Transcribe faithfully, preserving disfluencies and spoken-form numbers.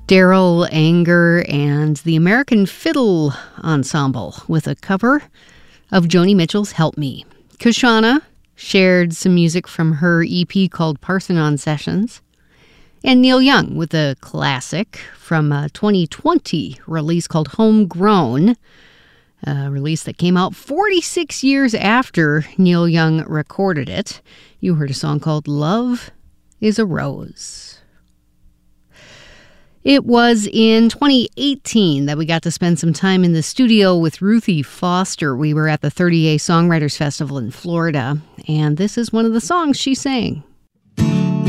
Daryl Anger and the American Fiddle Ensemble with a cover of Joni Mitchell's Help Me. Kashana shared some music from her E P called Parthenon Sessions. And Neil Young with a classic from a twenty twenty release called Homegrown, a release that came out forty-six years after Neil Young recorded it. You heard a song called Love is a Rose. It was in twenty eighteen that we got to spend some time in the studio with Ruthie Foster. We were at the thirty A Songwriters Festival in Florida, and this is one of the songs she sang.